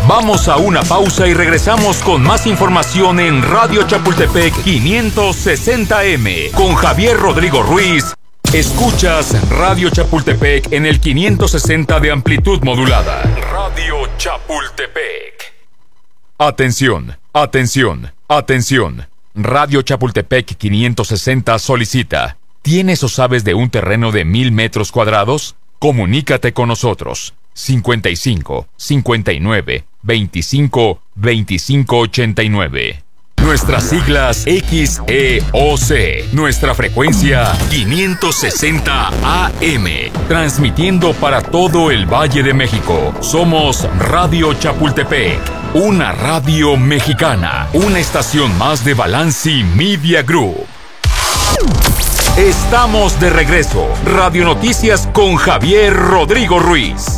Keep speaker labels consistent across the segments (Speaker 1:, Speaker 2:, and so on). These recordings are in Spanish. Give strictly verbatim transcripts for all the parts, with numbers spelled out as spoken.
Speaker 1: Vamos a una pausa y regresamos con más información en Radio Chapultepec quinientos sesenta eme con Javier Rodrigo Ruiz. Escuchas Radio Chapultepec en el quinientos sesenta de amplitud modulada. Radio Chapultepec. Atención, atención, atención. Radio Chapultepec quinientos sesenta solicita: ¿tienes o sabes de un terreno de mil metros cuadrados? Comunícate con nosotros. cincuenta y cinco, cincuenta y nueve, veinticinco, veinticinco ochenta y nueve. Nuestras siglas X E O C. Nuestra frecuencia quinientos sesenta A M. Transmitiendo para todo el Valle de México. Somos Radio Chapultepec, una radio mexicana. Una estación más de Balanci Media Group. Estamos de regreso. Radio Noticias con Javier Rodrigo Ruiz.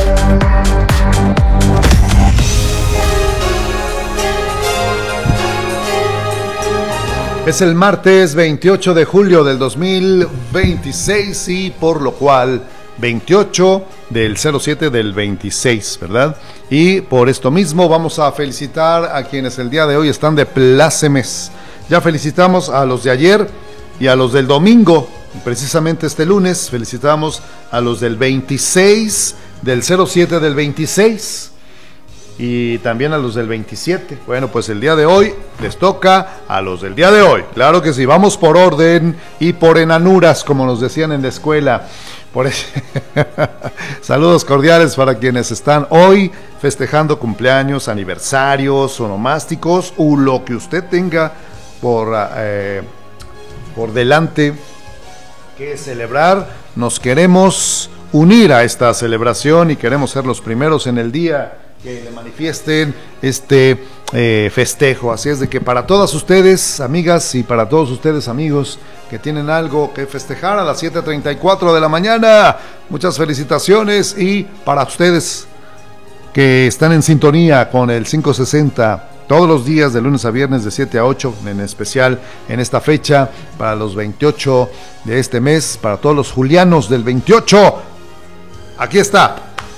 Speaker 2: Es el martes veintiocho de julio del dos mil veintiséis y por lo cual veintiocho del cero siete del veintiséis, ¿verdad? Y por esto mismo vamos a felicitar a quienes el día de hoy están de plácemes. Ya felicitamos a los de ayer y a los del domingo. Precisamente este lunes felicitamos a los del veintiséis del cero siete del veintiséis. Y también a los del veintisiete. Bueno, pues el día de hoy les toca a los del día de hoy. Claro que sí, vamos por orden y por enanuras, como nos decían en la escuela. Por eso... Saludos cordiales para quienes están hoy festejando cumpleaños, aniversarios, onomásticos o lo que usted tenga por, eh, por delante que celebrar. Nos queremos unir a esta celebración y queremos ser los primeros en el día que le manifiesten este eh, festejo. Así es de que para todas ustedes, amigas, y para todos ustedes, amigos, que tienen algo que festejar a las siete treinta y cuatro de la mañana, muchas felicitaciones. Y para ustedes que están en sintonía con el quinientos sesenta todos los días de lunes a viernes de siete a ocho, en especial en esta fecha para los veintiocho de este mes, para todos los julianos del veintiocho, aquí está.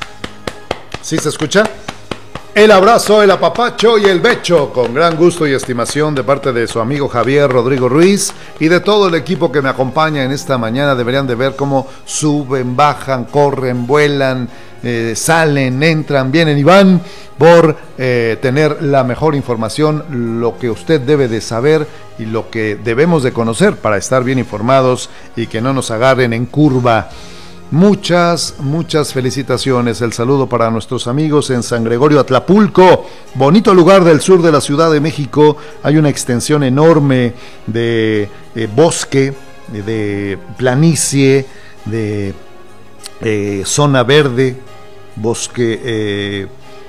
Speaker 2: ¿Sí se escucha? El abrazo, el apapacho y el becho, con gran gusto y estimación de parte de su amigo Javier Rodrigo Ruiz y de todo el equipo que me acompaña en esta mañana. Deberían de ver cómo suben, bajan, corren, vuelan, eh, salen, entran, vienen y van por eh, tener la mejor información, lo que usted debe de saber y lo que debemos de conocer para estar bien informados y que no nos agarren en curva. Muchas, muchas felicitaciones. El saludo para nuestros amigos en San Gregorio Atlapulco, bonito lugar del sur de la Ciudad de México. Hay una extensión enorme de, de bosque, de, de planicie, de eh, zona verde, bosque, eh,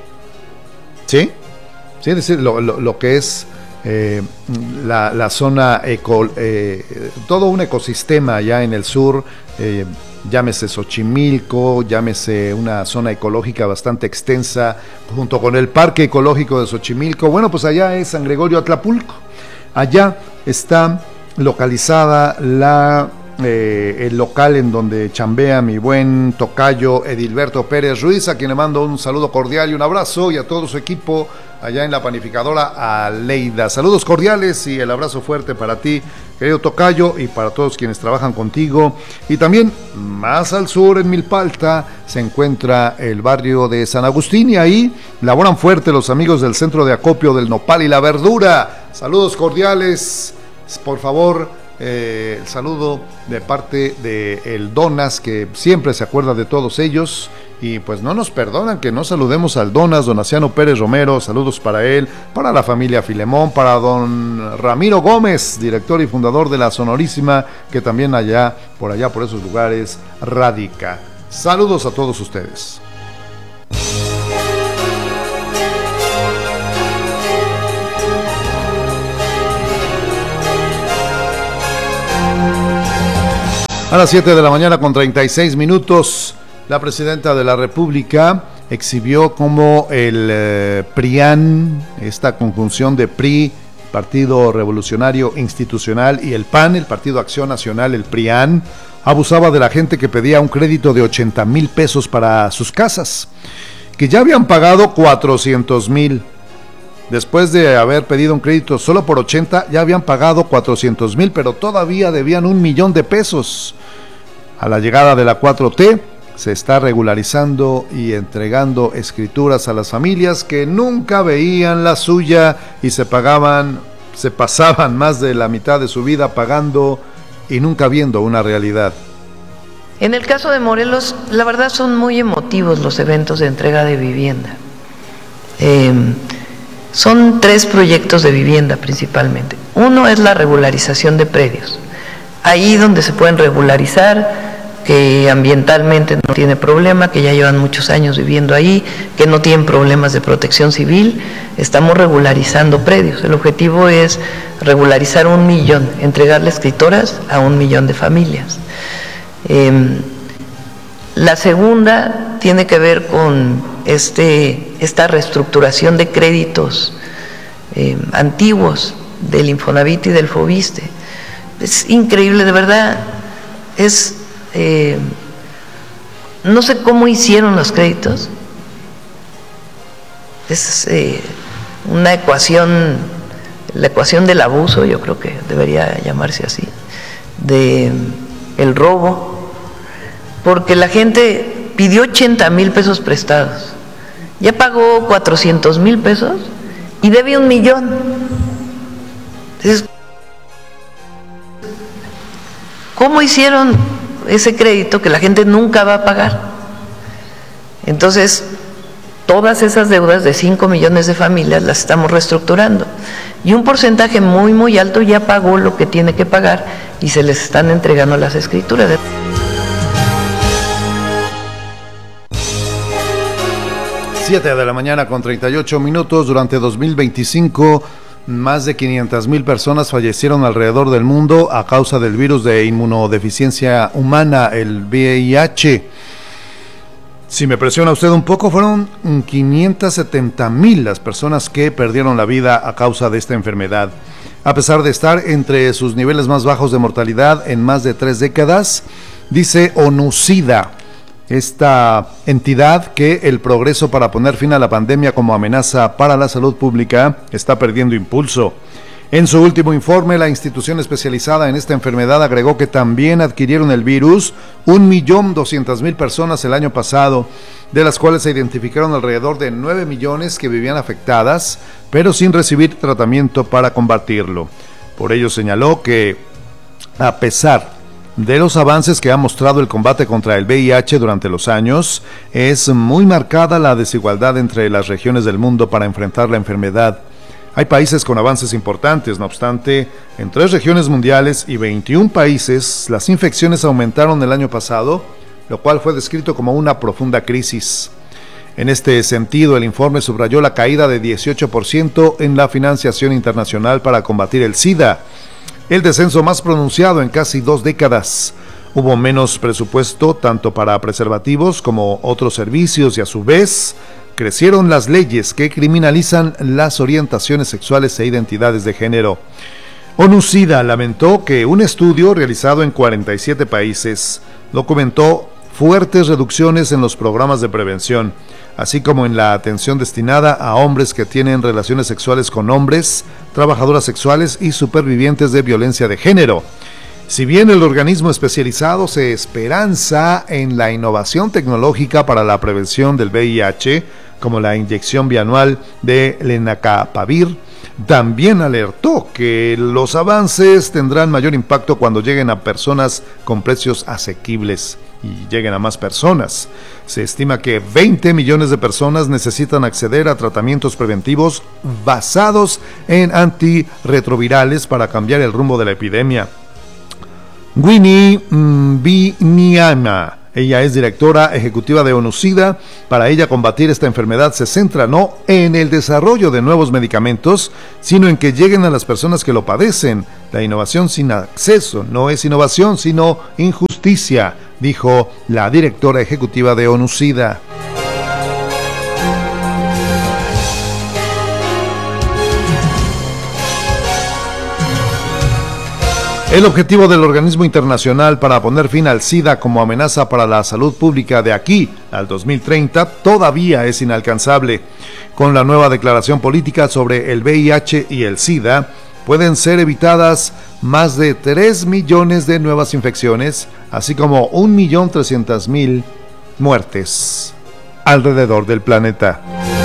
Speaker 2: ¿sí? Sí, es decir, lo, lo, lo que es eh, la, la zona, eco, eh, todo un ecosistema allá en el sur, eh, llámese Xochimilco, llámese una zona ecológica bastante extensa, junto con el Parque Ecológico de Xochimilco. Bueno, pues allá es San Gregorio Atlapulco. Allá está localizada la, eh, el local en donde chambea mi buen tocayo Edilberto Pérez Ruiz, a quien le mando un saludo cordial y un abrazo, y a todo su equipo allá en la panificadora Aleida. Saludos cordiales y el abrazo fuerte para ti, querido tocayo, y para todos quienes trabajan contigo. Y también más al sur, en Milpalta, se encuentra el barrio de San Agustín, y ahí laboran fuerte los amigos del Centro de Acopio del Nopal y la Verdura. Saludos cordiales, por favor, eh, el saludo de parte de el Donas, que siempre se acuerda de todos ellos. Y pues no nos perdonan que no saludemos al Donas, Donaciano Pérez Romero. Saludos para él, para la familia Filemón, para don Ramiro Gómez, director y fundador de la Sonorísima, que también allá, por allá, por esos lugares, radica. Saludos a todos ustedes. A las siete de la mañana con treinta y seis minutos, la presidenta de la República exhibió cómo el eh, PRIAN, esta conjunción de P R I, Partido Revolucionario Institucional, y el P A N, el Partido Acción Nacional, el PRIAN, abusaba de la gente que pedía un crédito de ochenta mil pesos para sus casas. que ya habían pagado cuatrocientos mil. Después de haber pedido un crédito solo por ochenta, ya habían pagado cuatrocientos mil, pero todavía debían un millón de pesos. A la llegada de la cuatro T, se está regularizando y entregando escrituras a las familias que nunca veían la suya y se pagaban, se pasaban más de la mitad de su vida pagando y nunca viendo una realidad.
Speaker 3: En el caso de Morelos, la verdad son muy emotivos los eventos de entrega de vivienda. Eh, son tres proyectos de vivienda principalmente. Uno es la regularización de predios. Ahí donde se pueden regularizar, que ambientalmente no tiene problema, que ya llevan muchos años viviendo ahí, que no tienen problemas de protección civil, estamos regularizando predios. El objetivo es regularizar un millón, entregarle escritoras a un millón de familias. Eh, la segunda tiene que ver con este, esta reestructuración de créditos eh, antiguos del Infonavit y del Fobiste. Es increíble, de verdad, es... Eh, no sé cómo hicieron los créditos, es eh, una ecuación, la ecuación del abuso, yo creo que debería llamarse así, de el robo, porque la gente pidió ochenta mil pesos prestados, ya pagó cuatrocientos mil pesos y debe un millón. Entonces, ¿cómo hicieron ese crédito que la gente nunca va a pagar? Entonces, todas esas deudas de cinco millones de familias las estamos reestructurando y un porcentaje muy muy alto ya pagó lo que tiene que pagar y se les están entregando las escrituras.
Speaker 2: siete de la mañana con treinta y ocho minutos. Durante dos mil veinticinco, más de quinientas mil personas fallecieron alrededor del mundo a causa del virus de inmunodeficiencia humana, el V I H. Si me presiona usted un poco, fueron quinientas setenta mil las personas que perdieron la vida a causa de esta enfermedad. A pesar de estar entre sus niveles más bajos de mortalidad en más de tres décadas, dice ONUCIDA, esta entidad, que el progreso para poner fin a la pandemia como amenaza para la salud pública está perdiendo impulso. En su último informe, la institución especializada en esta enfermedad agregó que también adquirieron el virus un millón doscientas mil personas el año pasado, de las cuales se identificaron alrededor de nueve millones que vivían afectadas, pero sin recibir tratamiento para combatirlo. Por ello señaló que, a pesar de los avances que ha mostrado el combate contra el V I H durante los años, es muy marcada la desigualdad entre las regiones del mundo para enfrentar la enfermedad. Hay países con avances importantes, no obstante, en tres regiones mundiales y veintiún países, las infecciones aumentaron el año pasado, lo cual fue descrito como una profunda crisis. En este sentido, el informe subrayó la caída de dieciocho por ciento en la financiación internacional para combatir el SIDA, el descenso más pronunciado en casi dos décadas. Hubo menos presupuesto tanto para preservativos como otros servicios y, a su vez, crecieron las leyes que criminalizan las orientaciones sexuales e identidades de género. ONUCIDA lamentó que un estudio realizado en cuarenta y siete países documentó fuertes reducciones en los programas de prevención, así como en la atención destinada a hombres que tienen relaciones sexuales con hombres, trabajadoras sexuales y supervivientes de violencia de género. Si bien el organismo especializado se esperanza en la innovación tecnológica para la prevención del V I H, como la inyección bianual de lenacapavir, también alertó que los avances tendrán mayor impacto cuando lleguen a personas con precios asequibles y lleguen a más personas. Se estima que veinte millones de personas necesitan acceder a tratamientos preventivos basados en antirretrovirales para cambiar el rumbo de la epidemia. Winnie Binyama, ella es directora ejecutiva de ONUCIDA. Para ella, combatir esta enfermedad se centra no en el desarrollo de nuevos medicamentos, sino en que lleguen a las personas que lo padecen. La innovación sin acceso no es innovación, sino injusticia, dijo la directora ejecutiva de ONUCIDA. El objetivo del organismo internacional para poner fin al SIDA como amenaza para la salud pública de aquí al dos mil treinta todavía es inalcanzable. Con la nueva declaración política sobre el V I H y el SIDA, pueden ser evitadas más de tres millones de nuevas infecciones, así como un millón trescientas mil muertes alrededor del planeta.